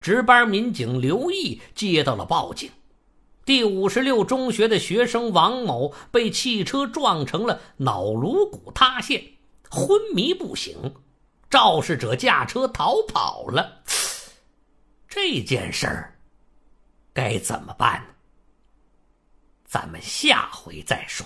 值班民警刘毅接到了报警，第56中学的学生王某被汽车撞成了脑颅骨塌陷，昏迷不醒，肇事者驾车逃跑了。这件事儿该怎么办呢？咱们下回再说。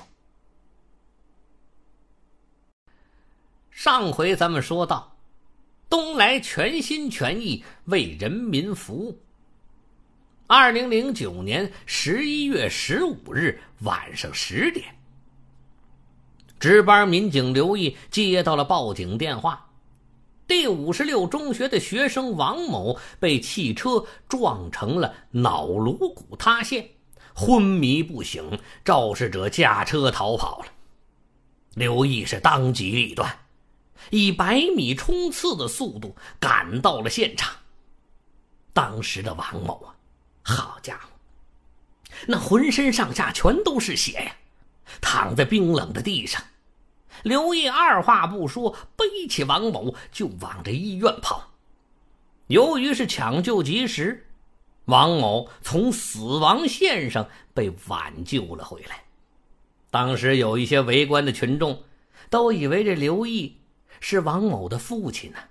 上回咱们说到，东来全心全意为人民服务。2009年11月15日晚上10点，值班民警刘毅接到了报警电话，第56中学的学生王某被汽车撞成了脑颅骨塌陷，昏迷不醒，肇事者驾车逃跑了。刘毅是当机立断，以100米冲刺的速度赶到了现场。当时的王某啊，好家伙，那浑身上下全都是血呀，躺在冰冷的地上。刘毅二话不说，背起王某就往这医院跑。由于是抢救及时，王某从死亡线上被挽救了回来。当时有一些围观的群众都以为这刘毅是王某的父亲呢。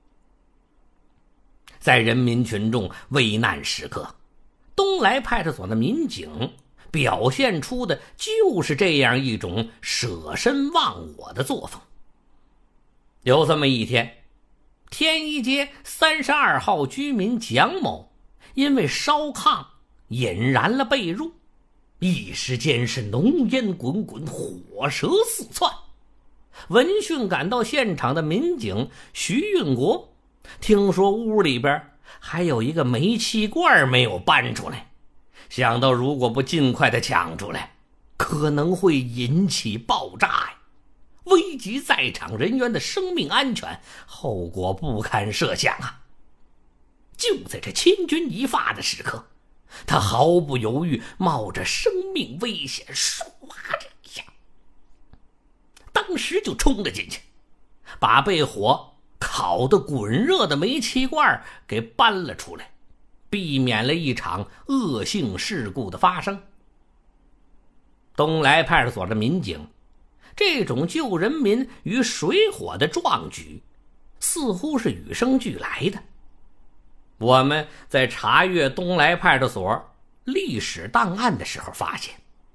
在人民群众危难时刻，东来派出所的民警表现出的就是这样一种舍身忘我的作风。有这么一天，天一街32号居民蒋某因为烧炕引燃了被褥，一时间是浓烟滚滚，火舌四窜。闻讯赶到现场的民警徐运国听说屋里边还有一个煤气罐没有搬出来，想到如果不尽快的抢出来，可能会引起爆炸呀，危及在场人员的生命安全，后果不堪设想啊！就在这千钧一发的时刻，他毫不犹豫，冒着生命危险，唰的一下，当时就冲了进去，把被火烤得滚热的煤气罐给搬了出来，避免了一场恶性事故的发生。东来派出所的民警这种救人民于水火的壮举似乎是与生俱来的。我们在查阅东来派出所历史档案的时候发现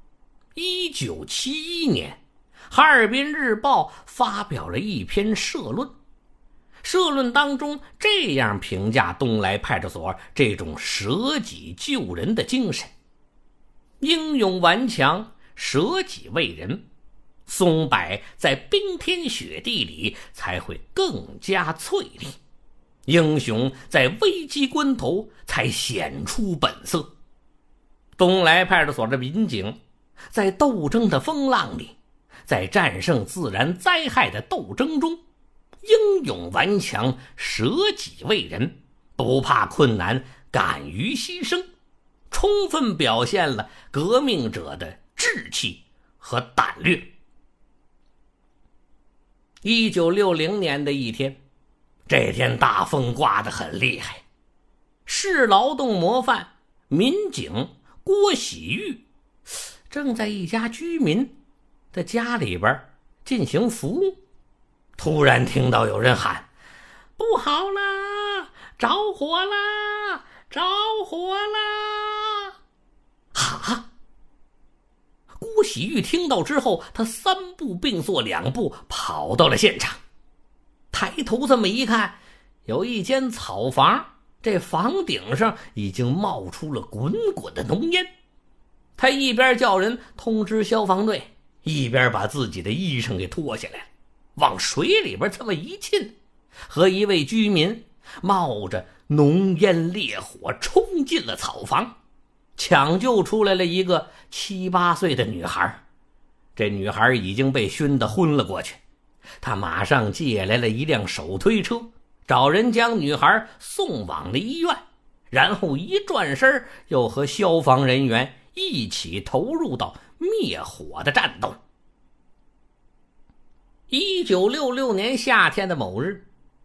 ，1971年哈尔滨日报发表了一篇社论，社论当中这样评价东来派出所这种舍己救人的精神：英勇顽强，舍己为人，松柏在冰天雪地里才会更加翠丽，英雄在危机关头才显出本色。东来派出所的民警在斗争的风浪里，在战胜自然灾害的斗争中，英勇顽强，舍己为人，不怕困难，敢于牺牲，充分表现了革命者的志气和胆略。1960年的一天，这天大风刮得很厉害，市劳动模范民警郭喜玉正在一家居民的家里边进行服务，突然听到有人喊：不好啦，着火啦，着火啦！哈！郭喜玉听到之后，他3步并作2步跑到了现场，抬头这么一看，有一间草房，这房顶上已经冒出了滚滚的浓烟。他一边叫人通知消防队，一边把自己的衣裳给脱下来了，往水里边这么一浸，和一位居民冒着浓烟烈火冲进了草房，抢救出来了一个7、8岁的女孩。这女孩已经被熏得昏了过去，他马上借来了一辆手推车，找人将女孩送往了医院，然后一转身又和消防人员一起投入到灭火的战斗。1966年夏天的某日，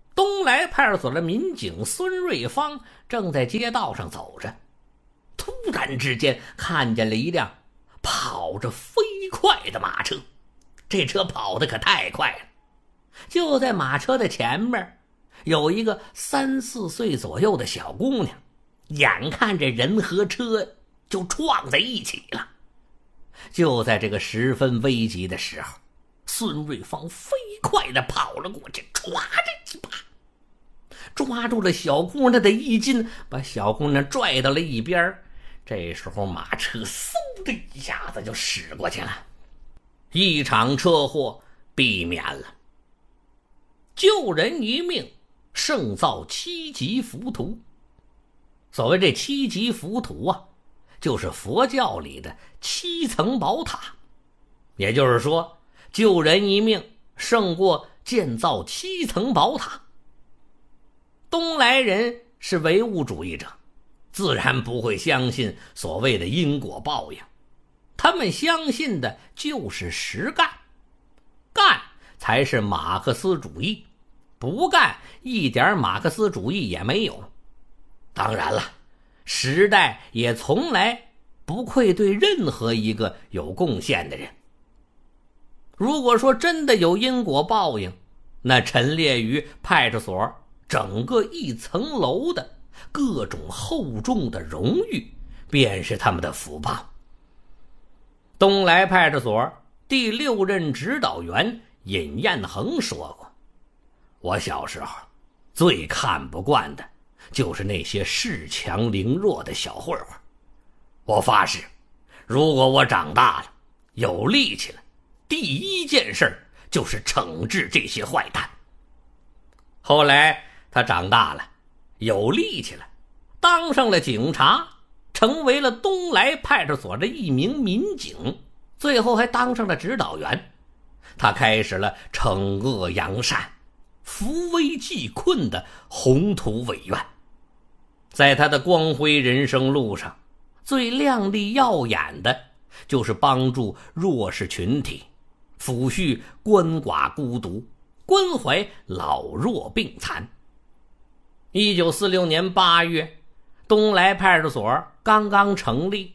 东来派出所的民警孙瑞芳正在街道上走着，突然之间看见了一辆跑着飞快的马车。这车跑得可太快了，就在马车的前面有一个3、4岁左右的小姑娘，眼看着人和车就撞在一起了。就在这个十分危急的时候，孙瑞芳飞快地跑了过去，唰的一把抓住了小姑娘的衣襟，把小姑娘拽到了一边。这时候马车嗖的一下子就驶过去了，一场车祸避免了。救人一命胜造7级浮屠。所谓这7级浮屠啊，就是佛教里的7层宝塔，也就是说救人一命胜过建造7层宝塔。东来人是唯物主义者，自然不会相信所谓的因果报应，他们相信的就是实干，干才是马克思主义，不干一点马克思主义也没有。当然了，时代也从来不愧对任何一个有贡献的人。如果说真的有因果报应，那陈列于派出所整个1层楼的各种厚重的荣誉，便是他们的福报。东来派出所第6任指导员尹彦恒说过，我小时候最看不惯的就是那些恃强凌弱的小混混。我发誓，如果我长大了有力气了，第一件事就是惩治这些坏蛋。后来他长大了，有力气了，当上了警察，成为了东来派出所的一名民警，最后还当上了指导员。他开始了惩恶扬善、扶危济困的宏图伟愿。在他的光辉人生路上，最亮丽耀眼的就是帮助弱势群体，抚恤鳏寡孤独，关怀老弱病残。1946年8月，东来派出所刚刚成立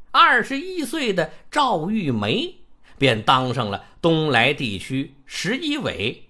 ，21岁的赵玉梅便当上了东来地区11委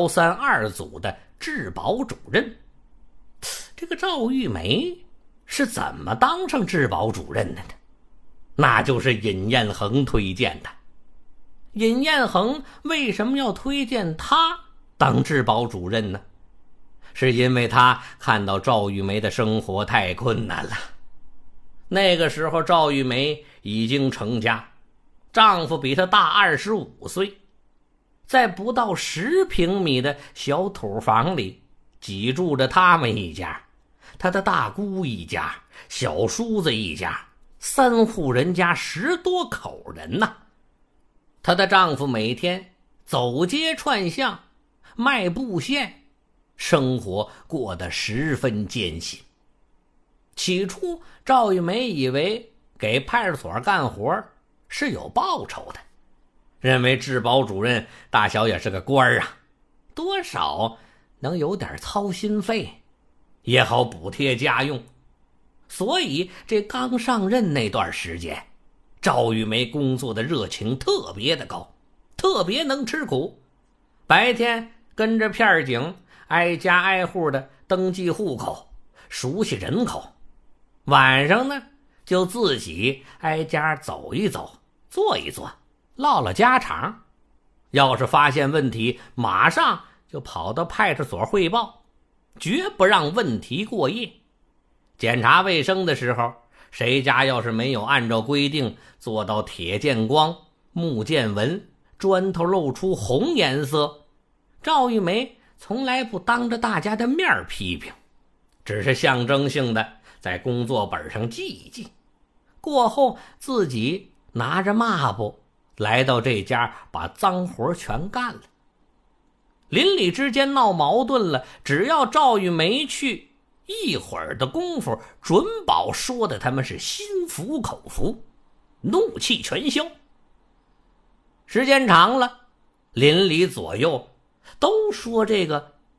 132组的治保主任。这个赵玉梅是怎么当上治保主任的呢？那就是尹彦恒推荐的。尹彦恒为什么要推荐他当治保主任呢？是因为他看到赵玉梅的生活太困难了。那个时候赵玉梅已经成家，丈夫比她大25岁，在不到10平米的小土房里挤住着他们一家，她的大姑一家，小叔子一家，3户人家10多口人呐。她的丈夫每天走街串巷卖布线，生活过得十分艰辛。起初赵玉梅以为给派出所干活是有报酬的，认为治保主任大小也是个官啊，多少能有点操心费，也好补贴家用。所以这刚上任那段时间，赵玉梅工作的热情特别的高，特别能吃苦。白天跟着片警挨家挨户的登记户口，熟悉人口，晚上呢就自己挨家走一走，坐一坐，唠唠家常。要是发现问题，马上就跑到派出所汇报，绝不让问题过夜。检查卫生的时候，谁家要是没有按照规定做到铁见光、木见纹，砖头露出红颜色，赵玉梅从来不当着大家的面批评，只是象征性的在工作本上记一记，过后自己拿着抹布来到这家，把脏活全干了。邻里之间闹矛盾了，只要赵玉梅去，一会儿的功夫准保说的他们是心服口服，怒气全消。时间长了，邻里左右都说这个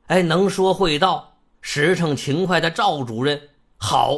能说会道、实诚勤快的赵主任，好